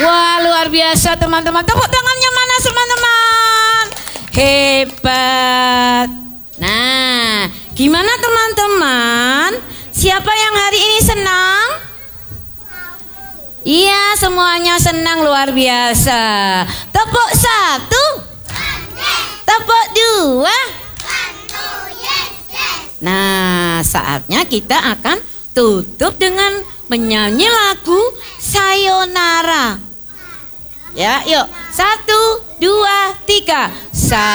Wah, luar biasa teman-teman. Tepuk tangannya mana teman-teman? Hebat. Nah, gimana teman-teman? Siapa yang hari ini senang? Iya, semuanya senang, luar biasa. Tepuk satu. Tepuk dua. Nah, saatnya kita akan tutup dengan menyanyi lagu Sayonara. Ya, yuk. 1, 2, 3.